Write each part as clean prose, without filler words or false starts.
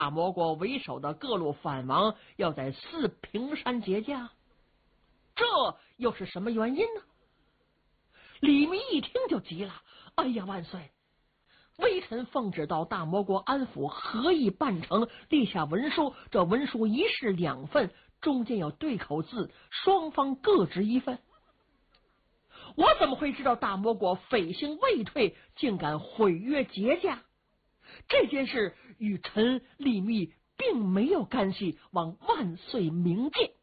大魔国为首的各路藩王要在四平山结驾，这又是什么原因呢？李密一听就急了，哎呀，万岁！微臣奉旨到大魔国安抚，合议办成，立下文书，这文书一式2份，中间有对口字，双方各执1份。我怎么会知道大魔国匪行未退，竟敢毁约结驾？这件事与臣李密并没有干系，望万岁明鉴。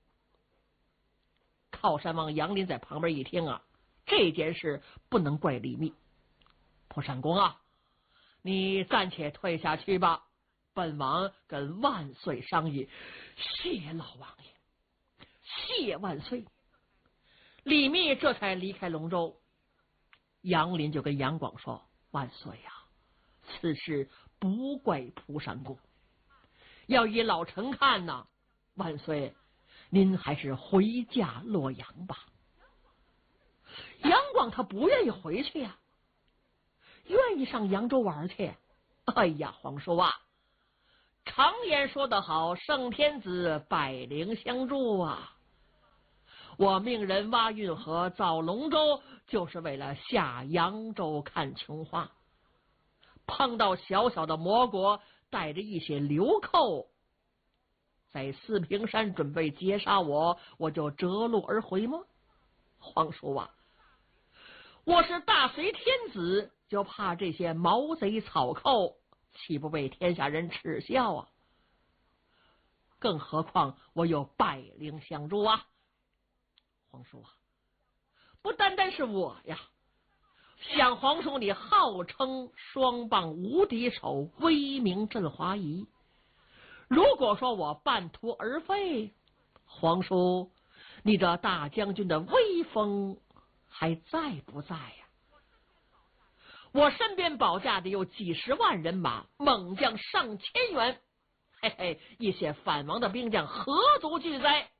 靠山王杨林在旁边一听啊，这件事不能怪李密。蒲山公啊，你暂且退下去吧，本王跟万岁商议。谢老王爷，谢万岁。李密这才离开龙州。杨林就跟杨广说：万岁呀，此事不怪蒲山公，要以老臣看呐，万岁您还是回驾洛阳吧。杨广他不愿意回去呀，愿意上扬州玩去。哎呀，皇叔啊，常言说得好，圣天子百灵相助啊。我命人挖运河造龙舟，就是为了下扬州看琼花。碰到小小的魔国，带着一些流寇，在四平山准备截杀我，我就折路而回吗？皇叔啊，我是大隋天子，就怕这些毛贼草寇，岂不被天下人耻笑啊？更何况我有百灵相助啊！皇叔啊，不单单是我呀，想皇叔你号称双棒无敌手，威名震华夷。如果说我半途而废，皇叔你这大将军的威风还在不在呀？我身边保驾的有几十万人马，猛将上千员，嘿嘿，一些反王的兵将何足惧哉？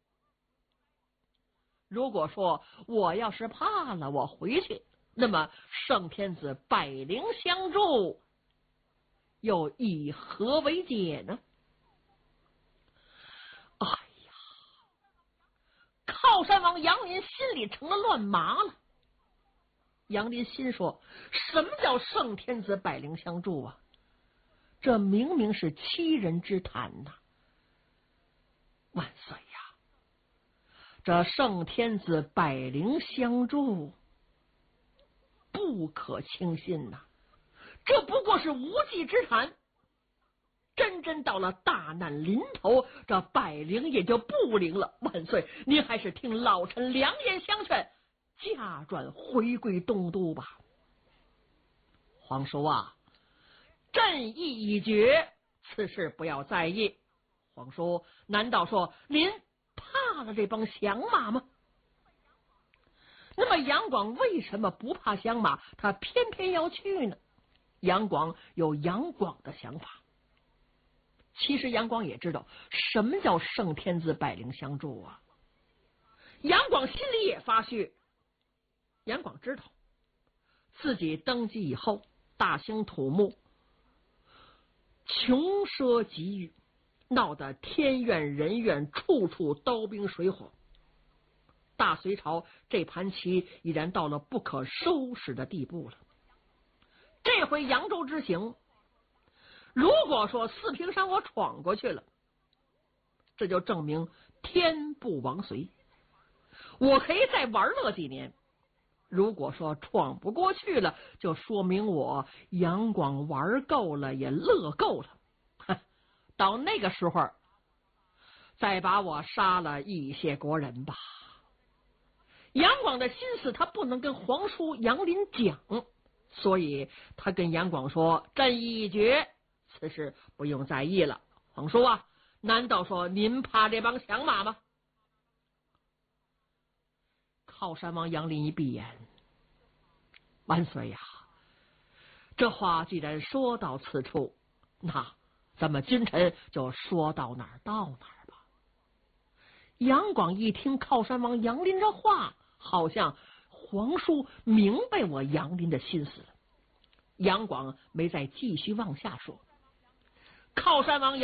如果说我要是怕了，我回去，那么圣天子百灵相助，又以何为解呢？哎呀，靠山王杨林心里成了乱麻了。杨林心说，什么叫圣天子百灵相助啊？这明明是欺人之谈呐！万岁呀，这圣天子百灵相助，不可轻信呐！这不过是无稽之谈。真到了大难临头，这百灵也就不灵了。万岁，您还是听老臣良言相劝，驾转回归东都吧。皇叔啊，朕意已决，此事不要在意。皇叔难道说您怕了这帮响马吗？那么杨广为什么不怕响马，他偏偏要去呢？杨广有杨广的想法。其实杨广也知道什么叫圣天子百灵相助啊。杨广心里也发虚。杨广知道自己登基以后大兴土木，穷奢极欲，闹得天怨人怨，处处刀兵水火。大隋朝这盘棋已然到了不可收拾的地步了。这回扬州之行，如果说四平山我闯过去了，这就证明天不亡隋，我可以再玩乐几年。如果说闯不过去了，就说明我杨广玩够了，也乐够了。到那个时候再把我杀了，以谢国人吧。杨广的心思他不能跟皇叔杨林讲，所以他跟杨广说，朕已决，此事不用在意了。皇叔啊，难道说您怕这帮响马吗？靠山王杨林一闭眼，万岁呀，这话既然说到此处，那咱们君臣就说到哪儿到哪儿吧。杨广一听靠山王杨林这话，好像皇叔明白我杨林的心思了。杨广没再继续往下说。靠山王